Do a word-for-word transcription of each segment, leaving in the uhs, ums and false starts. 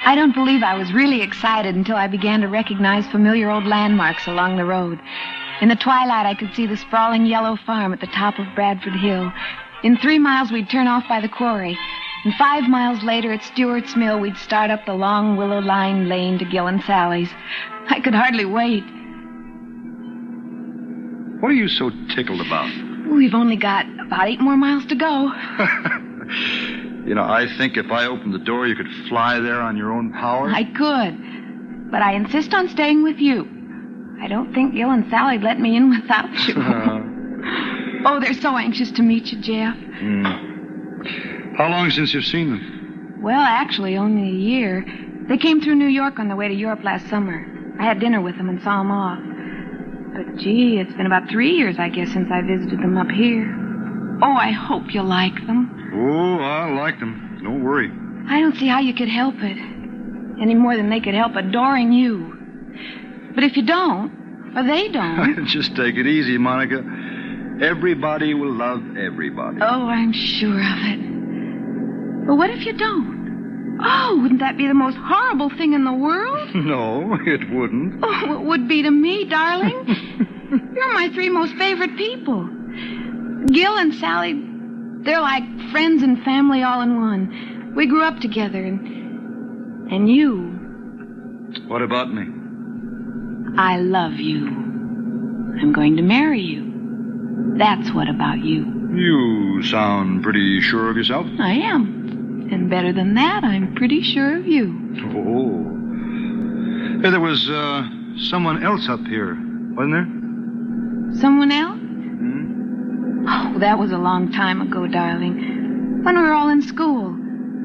I don't believe I was really excited until I began to recognize familiar old landmarks along the road. In the twilight, I could see the sprawling yellow farm at the top of Bradford Hill. In three miles, we'd turn off by the quarry. And five miles later at Stewart's Mill, we'd start up the long willow-lined lane to Gil and Sally's. I could hardly wait. What are you so tickled about? We've only got about eight more miles to go. You know, I think if I opened the door, you could fly there on your own power. I could, but I insist on staying with you. I don't think Gil and Sally'd let me in without you. Uh... Oh, they're so anxious to meet you, Jeff. Mm. How long since you've seen them? Well, actually, only a year. They came through New York on their way to Europe last summer. I had dinner with them and saw them off. But, gee, it's been about three years, I guess, since I visited them up here. Oh, I hope you like them. Oh, I like them. Don't worry. I don't see how you could help it. Any more than they could help adoring you. But if you don't, or they don't... Just take it easy, Monica. Everybody will love everybody. Oh, I'm sure of it. But what if you don't? Oh, wouldn't that be the most horrible thing in the world? No, it wouldn't. Oh, it would be to me, darling. You're my three most favorite people. Gil and Sally, they're like friends and family all in one. We grew up together, and... And you... What about me? I love you. I'm going to marry you. That's what about you. You sound pretty sure of yourself. I am. And better than that, I'm pretty sure of you. Oh. Hey, there was uh, someone else up here, wasn't there? Someone else? Hmm? Oh, that was a long time ago, darling. When we were all in school.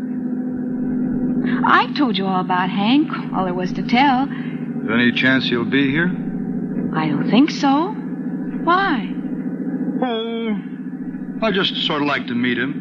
I've told you all about Hank, all there was to tell. Is there any chance he'll be here? I don't think so. Why? Oh, I just sort of like to meet him.